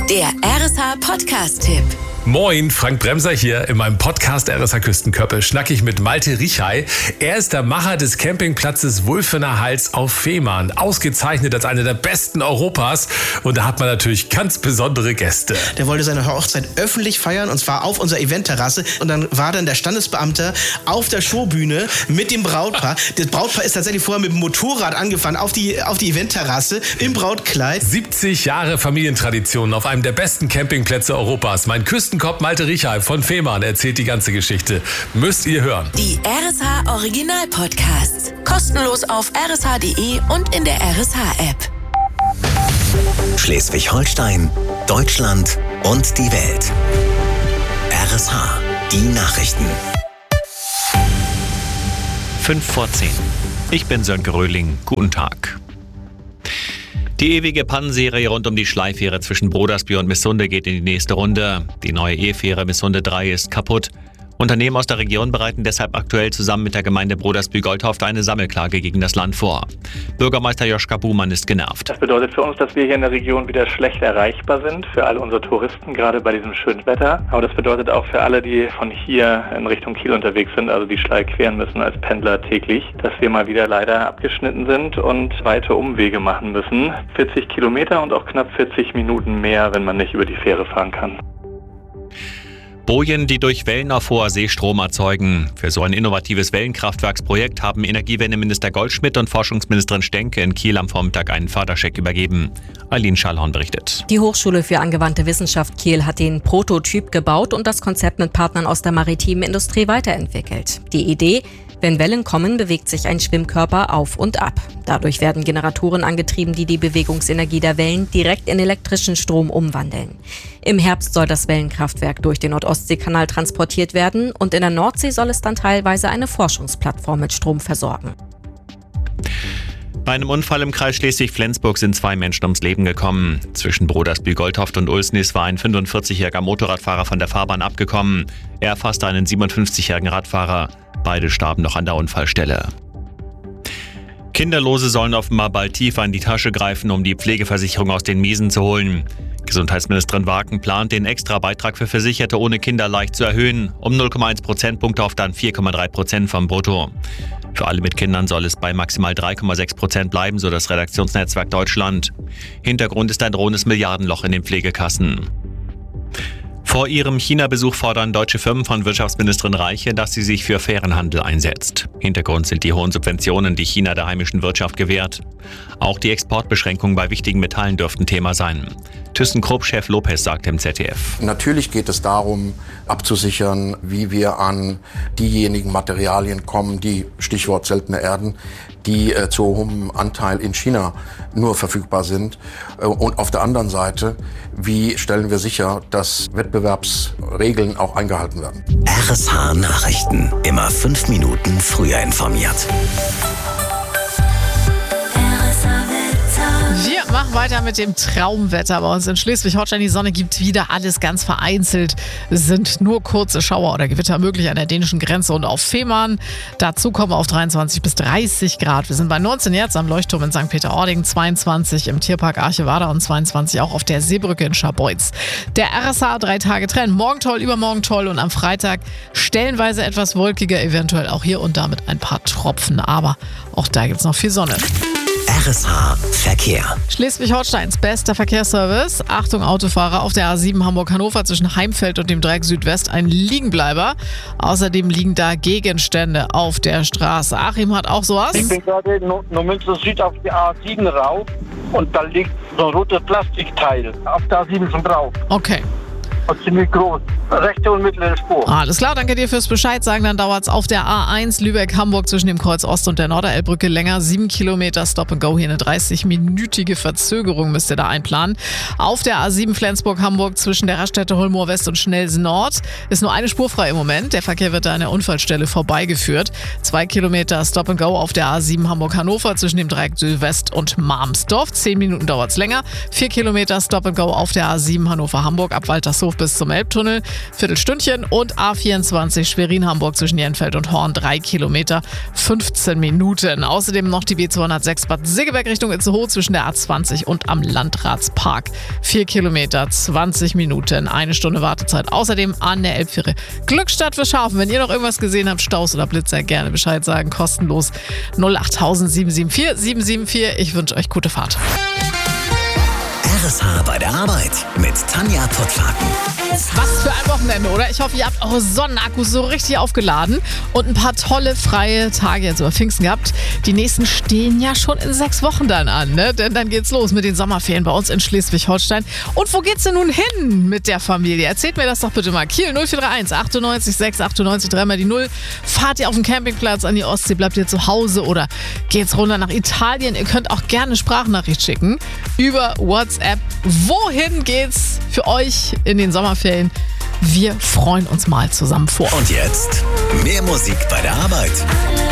Der RSH Podcast-Tipp. Moin, Frank Bremser hier. In meinem Podcast RSH Küstenköppe schnack ich mit Malte Richay. Er ist der Macher des Campingplatzes Wulfener Hals auf Fehmarn. Ausgezeichnet als einer der besten Europas. Und da hat man natürlich ganz besondere Gäste. Der wollte seine Hochzeit öffentlich feiern, und zwar auf unserer Eventterrasse. Und dann war dann der Standesbeamte auf der Showbühne mit dem Brautpaar. Das Brautpaar ist tatsächlich vorher mit dem Motorrad angefahren auf die Eventterrasse im Brautkleid. 70 Jahre Familientradition auf einem der besten Campingplätze Europas. Mein Küstenkopf Malte Richay von Fehmarn erzählt die ganze Geschichte. Müsst ihr hören. Die RSH Original Podcasts. Kostenlos auf rsh.de und in der RSH-App. Schleswig-Holstein, Deutschland und die Welt. RSH, die Nachrichten. 5:10. Ich bin Sönke Röhling. Guten Tag. Die ewige Pannenserie rund um die Schleifähre zwischen Brodersby und Missunde geht in die nächste Runde. Die neue E-Fähre Missunde 3 ist kaputt. Unternehmen aus der Region bereiten deshalb aktuell zusammen mit der Gemeinde Brodersby-Goldhoft eine Sammelklage gegen das Land vor. Bürgermeister Joschka Buhmann ist genervt. Das bedeutet für uns, dass wir hier in der Region wieder schlecht erreichbar sind, für alle unsere Touristen, gerade bei diesem schönen Wetter. Aber das bedeutet auch für alle, die von hier in Richtung Kiel unterwegs sind, also die Schlei queren müssen als Pendler täglich, dass wir mal wieder leider abgeschnitten sind und weite Umwege machen müssen. 40 Kilometer und auch knapp 40 Minuten mehr, wenn man nicht über die Fähre fahren kann. Bojen, die durch Wellen auf hoher See Strom erzeugen. Für so ein innovatives Wellenkraftwerksprojekt haben Energiewendeminister Goldschmidt und Forschungsministerin Stenke in Kiel am Vormittag einen Förderscheck übergeben. Eileen Schallhorn berichtet. Die Hochschule für angewandte Wissenschaft Kiel hat den Prototyp gebaut und das Konzept mit Partnern aus der maritimen Industrie weiterentwickelt. Die Idee: Wenn Wellen kommen, bewegt sich ein Schwimmkörper auf und ab. Dadurch werden Generatoren angetrieben, die die Bewegungsenergie der Wellen direkt in elektrischen Strom umwandeln. Im Herbst soll das Wellenkraftwerk durch den Nord-Ostsee-Kanal transportiert werden und in der Nordsee soll es dann teilweise eine Forschungsplattform mit Strom versorgen. Bei einem Unfall im Kreis Schleswig-Flensburg sind 2 Menschen ums Leben gekommen. Zwischen Brodersby-Goldhoft und Ulsnitz war ein 45-jähriger Motorradfahrer von der Fahrbahn abgekommen. Er erfasste einen 57-jährigen Radfahrer. Beide starben noch an der Unfallstelle. Kinderlose sollen offenbar bald tiefer in die Tasche greifen, um die Pflegeversicherung aus den Miesen zu holen. Gesundheitsministerin Waken plant, den Extrabeitrag für Versicherte ohne Kinder leicht zu erhöhen, um 0,1 Prozentpunkte auf dann 4,3% vom Brutto. Für alle mit Kindern soll es bei maximal 3,6% bleiben, so das Redaktionsnetzwerk Deutschland. Hintergrund ist ein drohendes Milliardenloch in den Pflegekassen. Vor ihrem China-Besuch fordern deutsche Firmen von Wirtschaftsministerin Reiche, dass sie sich für fairen Handel einsetzt. Hintergrund sind die hohen Subventionen, die China der heimischen Wirtschaft gewährt. Auch die Exportbeschränkungen bei wichtigen Metallen dürften Thema sein. ThyssenKrupp-Chef Lopez sagt im ZDF. Natürlich geht es darum, abzusichern, wie wir an diejenigen Materialien kommen, die, Stichwort seltene Erden, die zu hohem Anteil in China nur verfügbar sind. Und auf der anderen Seite, wie stellen wir sicher, dass Wettbewerbsregeln auch eingehalten werden? RSH Nachrichten. Immer 5 Minuten früher informiert. Wir machen weiter mit dem Traumwetter bei uns in Schleswig-Holstein. Die Sonne gibt wieder, alles ganz vereinzelt. Es sind nur kurze Schauer oder Gewitter möglich an der dänischen Grenze und auf Fehmarn. Dazu kommen wir auf 23 bis 30 Grad. Wir sind bei 19 jetzt am Leuchtturm in St. Peter-Ording, 22 im Tierpark Archevada und 22 auch auf der Seebrücke in Scharbeutz. Der RSH 3-Tage-Trend. Morgen toll, übermorgen toll und am Freitag stellenweise etwas wolkiger, eventuell auch hier und da mit ein paar Tropfen. Aber auch da gibt es noch viel Sonne. RSH Verkehr. Schleswig-Holsteins bester Verkehrsservice. Achtung Autofahrer, auf der A7 Hamburg-Hannover zwischen Heimfeld und dem Dreieck Südwest ein Liegenbleiber. Außerdem liegen da Gegenstände auf der Straße. Achim hat auch sowas. Ich bin gerade in Neumünster Süd auf die A7 rauf und da liegt so ein rotes Plastikteil auf der A7 schon drauf. Okay. Ziemlich groß. Rechte und mittlere Spur. Alles klar, danke dir fürs Bescheid sagen. Dann dauert es auf der A1 Lübeck-Hamburg zwischen dem Kreuz Ost und der Norderelbbrücke länger. 7 Kilometer Stop and Go. Hier eine 30-minütige Verzögerung müsst ihr da einplanen. Auf der A7 Flensburg-Hamburg zwischen der Raststätte Holmoor West und Schnelsen Nord ist nur eine Spur frei im Moment. Der Verkehr wird da an der Unfallstelle vorbeigeführt. 2 Kilometer Stop and Go auf der A7 Hamburg-Hannover zwischen dem Dreieck Südwest und Marmsdorf. 10 Minuten dauert es länger. 4 Kilometer Stop and Go auf der A7 Hannover-Hamburg ab Waltershofen Tempelhof bis zum Elbtunnel, Viertelstündchen. Und A24 Schwerin-Hamburg zwischen Jenfeld und Horn, 3 Kilometer, 15 Minuten. Außerdem noch die B206 Bad Segeberg Richtung Itzehoe zwischen der A20 und am Landratspark. 4 Kilometer, 20 Minuten, 1 Stunde Wartezeit. Außerdem an der Elbfähre Glückstadt für Schafen. Wenn ihr noch irgendwas gesehen habt, Staus oder Blitzer, gerne Bescheid sagen. Kostenlos 08000 774 774. Ich wünsche euch gute Fahrt. RSH bei der Arbeit mit Tanja Pottwagen. Was für ein Wochenende, oder? Ich hoffe, ihr habt eure Sonnenakkus so richtig aufgeladen und ein paar tolle freie Tage jetzt über Pfingsten gehabt. Die nächsten stehen ja schon in 6 Wochen dann an, ne? Denn dann geht's los mit den Sommerferien bei uns in Schleswig-Holstein. Und wo geht's denn nun hin mit der Familie? Erzählt mir das doch bitte mal. Kiel 0431 98 6 98 3 die 0. Fahrt ihr auf den Campingplatz an die Ostsee? Bleibt ihr zu Hause oder geht's runter nach Italien? Ihr könnt auch gerne Sprachnachricht schicken über WhatsApp. Wohin geht's für euch in den Sommerferien? Wir freuen uns mal zusammen vor. Und jetzt mehr Musik bei der Arbeit.